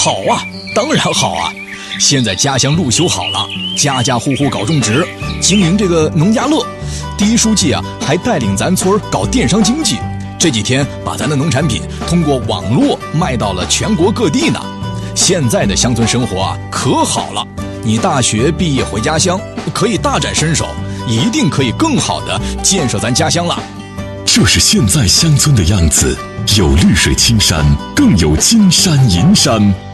好啊，当然好啊！现在家乡路修好了，家家户户搞种植，经营这个农家乐。第一书记啊，还带领咱村搞电商经济，这几天把咱的农产品通过网络卖到了全国各地呢。现在的乡村生活啊，可好了！你大学毕业回家乡，可以大展身手，一定可以更好的建设咱家乡了。 这是现在乡村的样子，有绿水青山，更有金山银山。